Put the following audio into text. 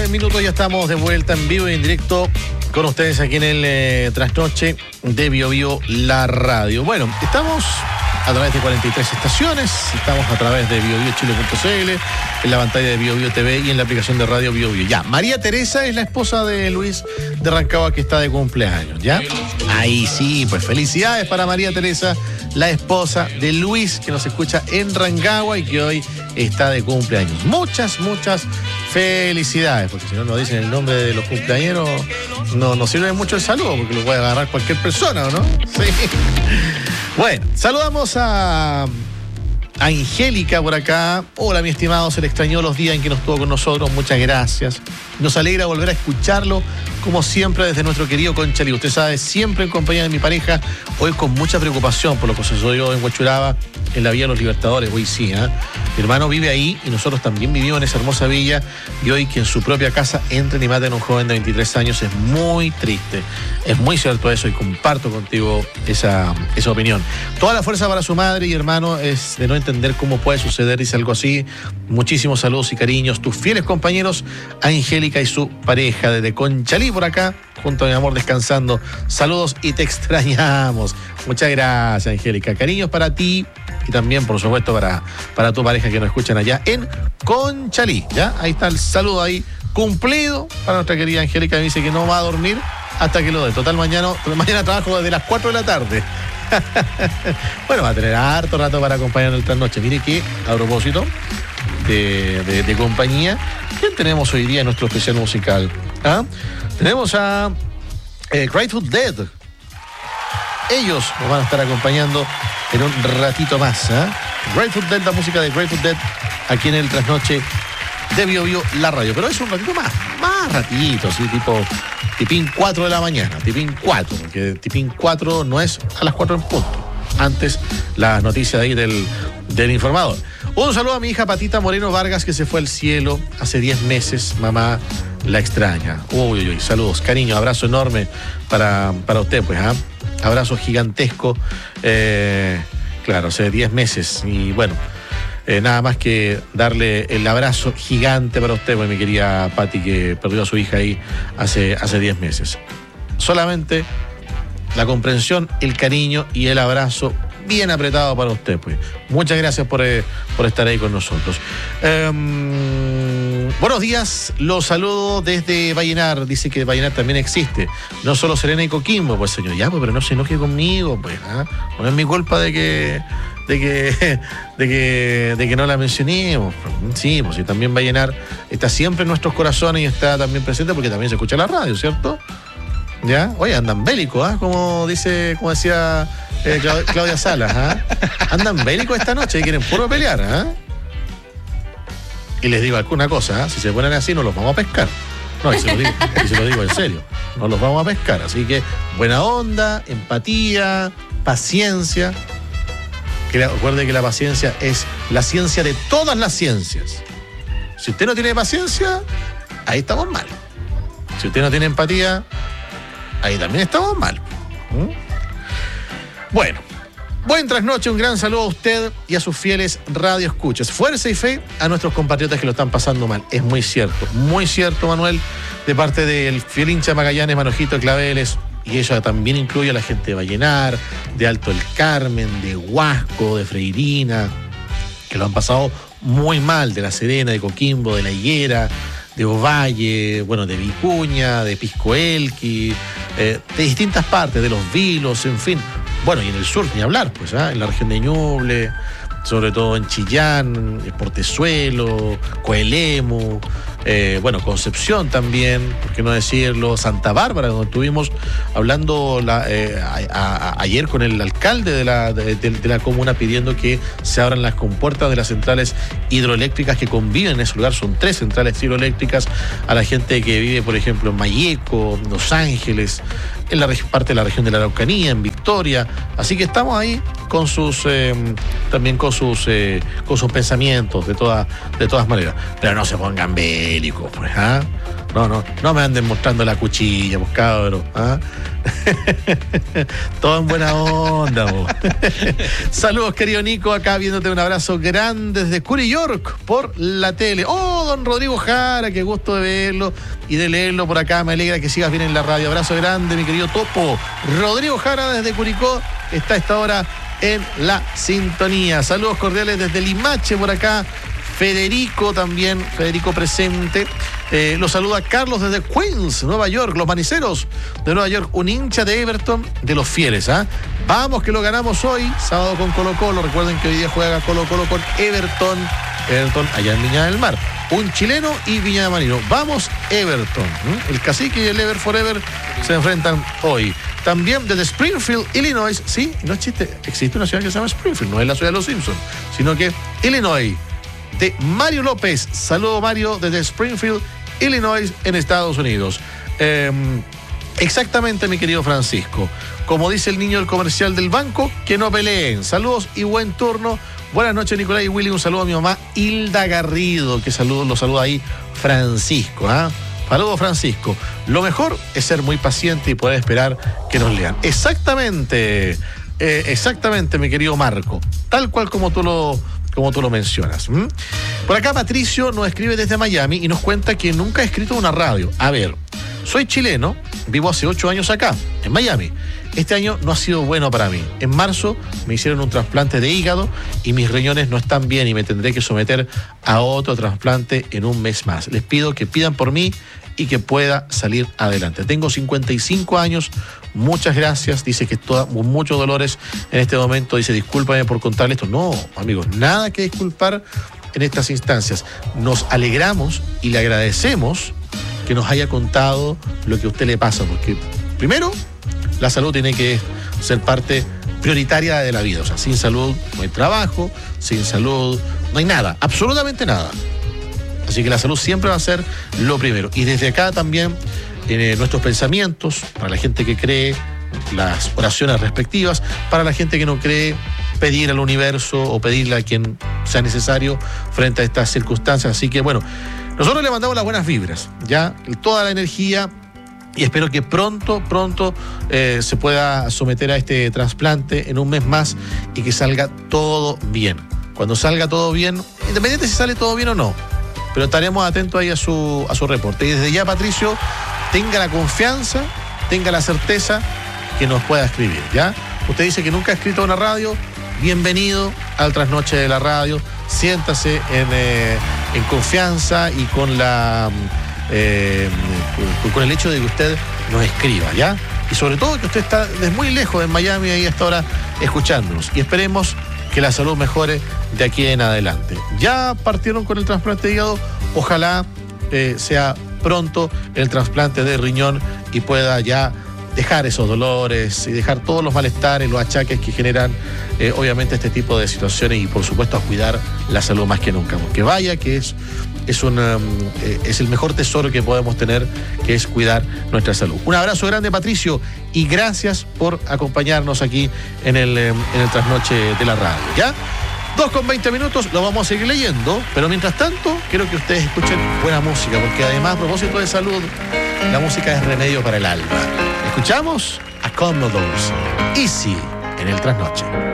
minutos ya estamos de vuelta en vivo y en directo con ustedes aquí en el Trasnoche de BioBio, la radio. Bueno, estamos a través de 43 estaciones, estamos a través de biobiochile.cl, en la pantalla de BioBio TV y en la aplicación de radio BioBio. Ya, María Teresa es la esposa de Luis de Rancagua, que está de cumpleaños, ¿ya? Ahí sí, pues felicidades para María Teresa, la esposa de Luis, que nos escucha en Rancagua y que hoy está de cumpleaños. Muchas felicidades, porque si no nos dicen el nombre de los cumpleañeros, no sirve mucho el saludo, porque lo puede agarrar cualquier persona, ¿o no? Sí. Bueno, saludamos a Angélica por acá. Hola, mi estimado, se le extrañó los días en que nos estuvo con nosotros, muchas gracias. Nos alegra volver a escucharlo, como siempre, desde nuestro querido Conchalí. Usted sabe, siempre en compañía de mi pareja, hoy con mucha preocupación por lo que sucedió en Huachuraba, en la Villa de los Libertadores. Hoy sí, mi hermano vive ahí y nosotros también vivimos en esa hermosa villa, y hoy que en su propia casa entren y maten a un joven de 23 años es muy triste. Es muy cierto eso y comparto contigo esa opinión. Toda la fuerza para su madre y hermano, es de no entender cómo puede suceder, dice algo así. Muchísimos saludos y cariños, tus fieles compañeros Angélica y su pareja desde Conchalí por acá, junto a mi amor descansando. Saludos y te extrañamos. Muchas gracias, Angélica. Cariños para ti y también, por supuesto, para tu pareja que nos escuchan allá en Conchalí. ¿Ya? Ahí está el saludo ahí cumplido para nuestra querida Angélica, que dice que no va a dormir hasta que lo dé. Total, mañana trabajo desde las 4 de la tarde. Bueno, va a tener harto rato para acompañarnos en el trasnoche. Mire que, a propósito de compañía, ¿quién tenemos hoy día en nuestro especial musical? Tenemos a Grateful Dead. Ellos nos van a estar acompañando en un ratito más. Grateful Dead, la música de Grateful Dead, aquí en el Trasnoche de BioBio, la radio. Pero es un ratito más ratito, ¿sí? Tipo tipín 4 de la mañana, tipín 4, porque tipín 4 no es a las 4 en punto. Antes, la noticia de ahí del informador. Un saludo a mi hija Patita Moreno Vargas, que se fue al cielo hace 10 meses. Mamá la extraña. Uy, saludos, cariño, abrazo enorme para usted, pues, abrazo gigantesco. Claro, hace 10 meses. Y bueno, nada más que darle el abrazo gigante para usted, pues, mi querida Pati, que perdió a su hija ahí hace 10 meses. Solamente la comprensión, el cariño y el abrazo bien apretado para usted, pues. Muchas gracias por estar ahí con nosotros. Buenos días, los saludo desde Vallenar. Dice que Vallenar también existe, no solo Serena y Coquimbo. Pues, señor, ya, pues, pero no se enoje conmigo, pues. No es mi culpa de que no la mencionemos. Sí, pues sí, también Vallenar está siempre en nuestros corazones y está también presente porque también se escucha la radio, ¿cierto? ¿Ya? Oye, andan bélicos, como decía Claudia Salas, andan bélicos esta noche y quieren puro pelear, Y les digo alguna cosa, si se ponen así no los vamos a pescar. No, y se lo digo en serio, no los vamos a pescar. Así que buena onda, empatía, paciencia. Recuerde que la paciencia es la ciencia de todas las ciencias. Si usted no tiene paciencia, ahí estamos mal. Si usted no tiene empatía, ahí también estamos mal. Bueno, buen trasnoche, un gran saludo a usted y a sus fieles radioescuchas. Fuerza y fe a nuestros compatriotas que lo están pasando mal. Es muy cierto, Manuel, de parte del fiel hincha Magallanes, Manojito Claveles, y eso también incluye a la gente de Vallenar, de Alto el Carmen, de Huasco, de Freirina, que lo han pasado muy mal, de La Serena, de Coquimbo, de La Higuera, de Ovalle, bueno, de Vicuña, de Piscoelqui, de distintas partes, de Los Vilos, en fin. Bueno, y en el sur, ni hablar, pues, en la región de Ñuble, sobre todo en Chillán, Portezuelo, Coelemu, bueno, Concepción también, por qué no decirlo, Santa Bárbara, donde estuvimos hablando ayer con el alcalde de la comuna pidiendo que se abran las compuertas de las centrales hidroeléctricas que conviven en ese lugar. Son 3 centrales hidroeléctricas, a la gente que vive, por ejemplo, en Malleco, Los Ángeles, en la parte de la región de la Araucanía, en Victoria. Así que estamos ahí con sus también con sus pensamientos de todas maneras. Pero no se pongan bélicos, pues, No me anden mostrando la cuchilla, pues cabros. ¿Ah? Todo en buena onda, vos. Saludos, querido Nico, acá viéndote, un abrazo grande desde Curry York por la tele. Oh, don Rodrigo Jara, qué gusto de verlo y de leerlo por acá. Me alegra que sigas bien en la radio. Abrazo grande, mi querido Topo. Rodrigo Jara desde Curicó está a esta hora en la sintonía. Saludos cordiales desde Limache por acá. Federico también, Federico presente. Los saluda Carlos desde Queens, Nueva York, los maniceros de Nueva York, un hincha de Everton de los fieles. Vamos que lo ganamos hoy, sábado con Colo-Colo. Recuerden que hoy día juega Colo-Colo con Everton allá en Viña del Mar. Un chileno y Viña de Marino. Vamos Everton. El Cacique y el Ever Forever se enfrentan hoy. También desde Springfield, Illinois. Sí, no es chiste, existe una ciudad que se llama Springfield, no es la ciudad de los Simpsons, sino que Illinois. De Mario López. Saludo, Mario, desde Springfield, Illinois, en Estados Unidos. Exactamente, mi querido Francisco. Como dice el niño del comercial del banco, que no peleen. Saludos y buen turno. Buenas noches, Nicolás y Willy. Un saludo a mi mamá, Hilda Garrido, que lo saluda ahí Francisco. Saludos, Francisco. Lo mejor es ser muy paciente y poder esperar que nos lean. Exactamente, mi querido Marco. Tal cual como tú lo mencionas. Por acá Patricio nos escribe desde Miami y nos cuenta que nunca ha escrito una radio. A ver, soy chileno, vivo hace 8 años acá, en Miami. Este año no ha sido bueno para mí. En marzo me hicieron un trasplante de hígado y mis riñones no están bien y me tendré que someter a otro trasplante en un mes más. Les pido que pidan por mí y que pueda salir adelante. Tengo 55 años, muchas gracias. Dice que muchos dolores en este momento. Dice, discúlpame por contarle esto. No, amigos, nada que disculpar en estas instancias. Nos alegramos y le agradecemos que nos haya contado lo que a usted le pasa, porque primero, la salud tiene que ser parte prioritaria de la vida. O sea, sin salud no hay trabajo, sin salud no hay nada, absolutamente nada. Así que la salud siempre va a ser lo primero. Y desde acá también nuestros pensamientos, para la gente que cree, las oraciones respectivas, para la gente que no cree, pedir al universo o pedirle a quien sea necesario frente a estas circunstancias. Así que bueno, nosotros le mandamos las buenas vibras, ya, toda la energía, y espero que pronto se pueda someter a este trasplante en un mes más y que salga todo bien. Cuando salga todo bien, independiente si sale todo bien o no, pero estaremos atentos ahí a su reporte. Y desde ya, Patricio, tenga la confianza, tenga la certeza que nos pueda escribir, ¿ya? Usted dice que nunca ha escrito a una radio. Bienvenido al Trasnoche de la Radio. Siéntase en confianza y con el hecho de que usted nos escriba, ¿ya? Y sobre todo que usted está desde muy lejos en Miami ahí hasta ahora escuchándonos. Y esperemos que la salud mejore de aquí en adelante. Ya partieron con el trasplante de hígado. Ojalá sea pronto el trasplante de riñón y pueda ya dejar esos dolores y dejar todos los malestares, los achaques que generan obviamente este tipo de situaciones, y por supuesto a cuidar la salud más que nunca, porque vaya que es el mejor tesoro que podemos tener, que es cuidar nuestra salud. Un abrazo grande, Patricio, y gracias por acompañarnos aquí en el Trasnoche de la Radio, ¿ya? 2:20, lo vamos a seguir leyendo, pero mientras tanto quiero que ustedes escuchen buena música, porque además, a propósito de salud, la música es remedio para el alma. Escuchamos a Commodores, Easy, en el Trasnoche.